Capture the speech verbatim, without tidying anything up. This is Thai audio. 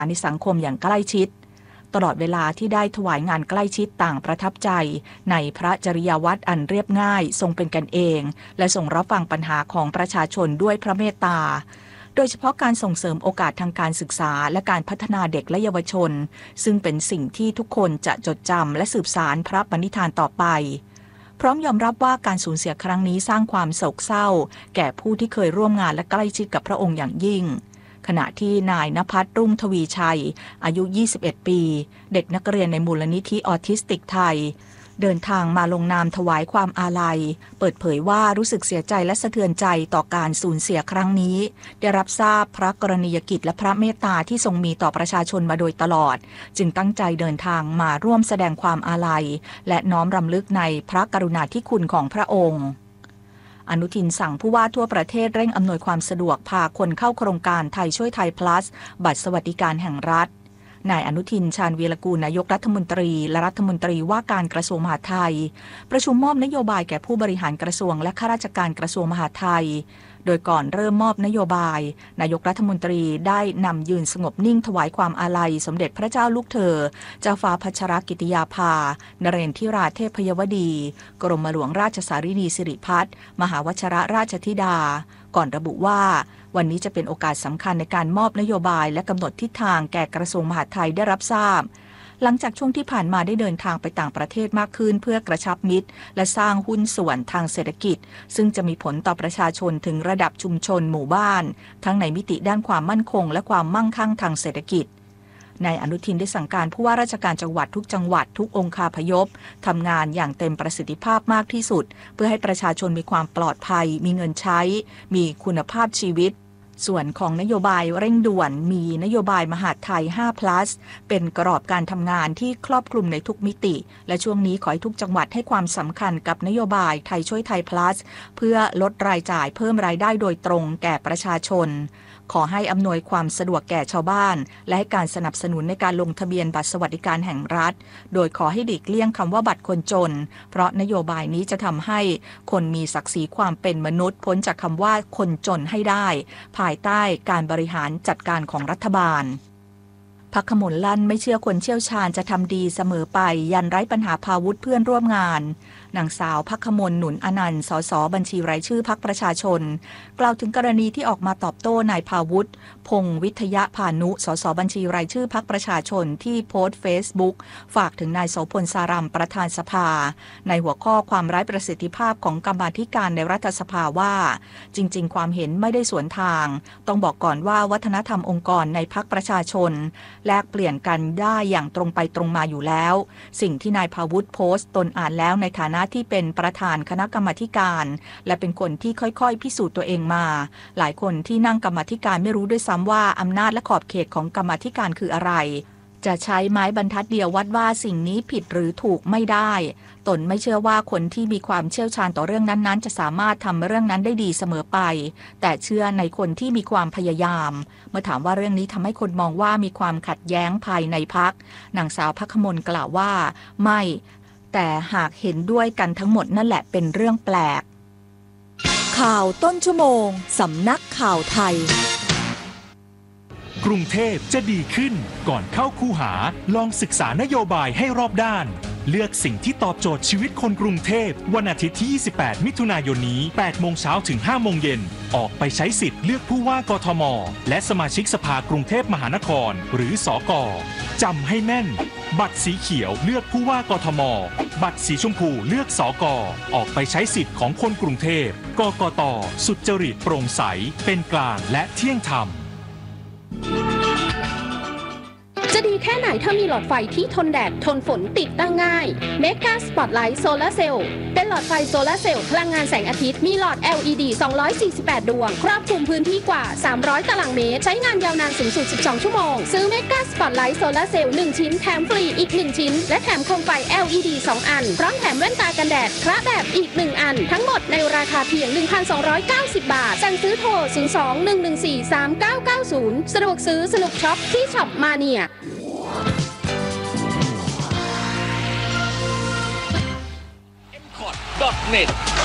ในสังคมอย่างใกล้ชิดตลอดเวลาที่ได้ถวายงานใกล้ชิดต่างประทับใจในพระจริยวัตรอันเรียบง่ายทรงเป็นกันเองและทรงรับฟังปัญหาของประชาชนด้วยพระเมตตาโดยเฉพาะการส่งเสริมโอกาสทางการศึกษาและการพัฒนาเด็กและเยาวชนซึ่งเป็นสิ่งที่ทุกคนจะจดจำและสืบสานพระปณิธานต่อไปพร้อมยอมรับว่าการสูญเสียครั้งนี้สร้างความโศกเศร้าแก่ผู้ที่เคยร่วมงานและใกล้ชิดกับพระองค์อย่างยิ่งขณะที่นายณภัทร รุ่งทวีชัยอายุยี่สิบเอ็ดปีเด็กนักเรียนในมูลนิธิออทิสติกไทยเดินทางมาลงนามถวายความอาลัยเปิดเผยว่ารู้สึกเสียใจและสะเทือนใจต่อการสูญเสียครั้งนี้ได้รับทราบพระกรณียกิจและพระเมตตาที่ทรงมีต่อประชาชนมาโดยตลอดจึงตั้งใจเดินทางมาร่วมแสดงความอาลัยและน้อมรำลึกในพระกรุณาธิคุณของพระองค์อนุทินสั่งผู้ว่าทั่วประเทศเร่งอำนวยความสะดวกพาคนเข้าโครงการไทยช่วยไทย plus บัตรสวัสดิการแห่งรัฐนายอนุทินชาญวีรกูลนายกรัฐมนตรีและรัฐมนตรีว่าการกระทรวงมหาดไทยประชุมมอบนโยบายแก่ผู้บริหารกระทรวงและข้าราชการกระทรวงมหาดไทยโดยก่อนเริ่มมอบนโยบายนายกรัฐมนตรีได้นำยืนสงบนิ่งถวายความอาลัยสมเด็จพระเจ้าลูกเธอเจ้าฟ้าพัชรกิติยาภานเรนทิราเทพยวดีกรมหลวงราชสารินีสิริพัฒน์มหาวชิรราชธิดาก่อนระบุว่าวันนี้จะเป็นโอกาสสำคัญในการมอบนโยบายและกำหนดทิศทางแก่กระทรวงมหาดไทยได้รับทราบหลังจากช่วงที่ผ่านมาได้เดินทางไปต่างประเทศมากขึ้นเพื่อกระชับมิตรและสร้างหุ้นส่วนทางเศรษฐกิจซึ่งจะมีผลต่อประชาชนถึงระดับชุมชนหมู่บ้านทั้งในมิติด้านความมั่นคงและความมั่งคั่งทางเศรษฐกิจนายอนุทินได้สั่งการผู้ว่าราชการจังหวัดทุกจังหวัดทุกองคาพยพทำงานอย่างเต็มประสิทธิภาพมากที่สุดเพื่อให้ประชาชนมีความปลอดภัยมีเงินใช้มีคุณภาพชีวิตส่วนของนโยบายเร่งด่วนมีนโยบายมหาดไทย ห้า plus เป็นกรอบการทำงานที่ครอบคลุมในทุกมิติและช่วงนี้ขอให้ทุกจังหวัดให้ความสำคัญกับนโยบายไทยช่วยไทย plus เพื่อลดรายจ่ายเพิ่มรายได้โดยตรงแก่ประชาชนขอให้อำนวยความสะดวกแก่ชาวบ้านและให้การสนับสนุนในการลงทะเบียนบัตรสวัสดิการแห่งรัฐโดยขอให้หลีกเลี่ยงคำว่าบัตรคนจนเพราะนโยบายนี้จะทำให้คนมีศักดิ์ศรีความเป็นมนุษย์พ้นจากคำว่าคนจนให้ได้ภายใต้การบริหารจัดการของรัฐบาลภักขมลลั่นไม่เชื่อคนเชี่ยวชาญจะทำดีเสมอไปยันไร้ปัญหาภาวุธเพื่อนร่วมงานนางสาวภักขมลหนุนอนันต์สสบัญชีรายชื่อพรรคประชาชนกล่าวถึงกรณีที่ออกมาตอบโต้นายภาวุธพงษ์วิทยพานุสสบัญชีรายชื่อพรรคประชาชนที่โพสต์เฟซบุ๊กฝากถึงนายโสพลสารัมประธานสภาในหัวข้อความไร้ประสิทธิภาพของกรรมาธิการในรัฐสภาว่าจริงๆความเห็นไม่ได้สวนทางต้องบอกก่อนว่าวัฒนธรรมองค์กรในพรรคประชาชนแลกเปลี่ยนกันได้อย่างตรงไปตรงมาอยู่แล้วสิ่งที่นายภาวุธโพสต์ตนอ่านแล้วในฐานะที่เป็นประธานคณะกรรมาธิการและเป็นคนที่ค่อยๆพิสูจน์ตัวเองมาหลายคนที่นั่งกรรมาธิการไม่รู้ด้วยซ้ำว่าอำนาจและขอบเขตของกรรมาธิการคืออะไรจะใช้ไม้บรรทัดเดียววัดว่าสิ่งนี้ผิดหรือถูกไม่ได้ตนไม่เชื่อว่าคนที่มีความเชี่ยวชาญต่อเรื่องนั้นๆจะสามารถทำเรื่องนั้นได้ดีเสมอไปแต่เชื่อในคนที่มีความพยายามเมื่อถามว่าเรื่องนี้ทำให้คนมองว่ามีความขัดแย้งภายในพรรคนางสาวภักขมลกล่าวว่าไม่แต่หากเห็นด้วยกันทั้งหมดนั่นแหละเป็นเรื่องแปลกข่าวต้นชั่วโมงสำนักข่าวไทยกรุงเทพจะดีขึ้นก่อนเข้าคูหาลองศึกษานโยบายให้รอบด้านเลือกสิ่งที่ตอบโจทย์ชีวิตคนกรุงเทพวันอาทิตย์ที่ยี่สิบแปดมิถุนายนนี้แปดโมงเช้าถึงห้าโมงเย็นออกไปใช้สิทธิ์เลือกผู้ว่ากทมและสมาชิกสภากรุงเทพมหานครหรือสก.จำให้แม่นบัตรสีเขียวเลือกผู้ว่ากทมบัตรสีชมพูเลือกสก.ออกไปใช้สิทธิ์ของคนกรุงเทพกกต.สุจริตโปร่งใสเป็นกลางและเที่ยงธรรมจะดีแค่ไหนถ้ามีหลอดไฟที่ทนแดดทนฝนติดตั้งง่าย Mega Spotlight Solar Cell เป็นหลอดไฟโซลาร์เซลล์พลังงานแสงอาทิตย์มีหลอด แอล อี ดี สองร้อยสี่สิบแปด ดวงครอบคลุมพื้นที่กว่าสามร้อยตารางเมตรใช้งานยาวนานสูงสุดสิบสองชั่วโมงซื้อ Mega Spotlight Solar Cell หนึ่งชิ้นแถมฟรีอีกหนึ่งชิ้นและแถมโคมไฟ แอล อี ดี สองอันพร้อมแถมแว่นตากันแดดพระแบบอีกหนึ่งอันทั้งหมดในราคาเพียง หนึ่งพันสองร้อยเก้าสิบ บาทสั่งซื้อโทรศูนย์ สอง หนึ่ง หนึ่ง สี่ สาม เก้า เก้า ศูนย์สะดวกซื้อสนุกช็อปที่ช็อปมาเนียเอ็ม คอร์ด ดอท เน็ต